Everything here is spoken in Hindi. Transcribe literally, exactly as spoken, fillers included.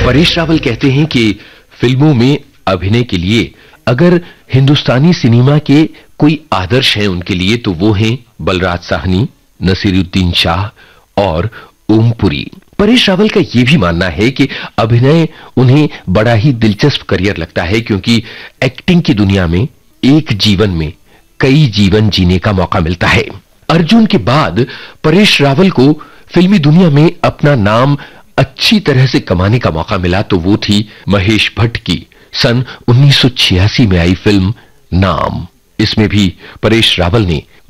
परेश रावल कहते हैं कि फिल्मों में अभिनय के लिए अगर हिंदुस्तानी सिनेमा के कोई आदर्श हैं उनके लिए तो वो हैं बलराज साहनी, नसीरुद्दीन शाह और ओमपुरी। परेश रावल का यह भी मानना है कि अभिनय उन्हें बड़ा ही दिलचस्प करियर लगता है क्योंकि एक्टिंग की दुनिया में एक जीवन में कई जीवन जीने का मौका मिलता है। अर्जुन के बाद परेश रावल को फिल्मी दुनिया में अपना नाम अच्छी तरह से कमाने का मौका मिला तो वो थी महेश भट्ट की सन उन्नीस सौ छियासी में आई फिल्म नाम। इसमें भी परेश रावल ने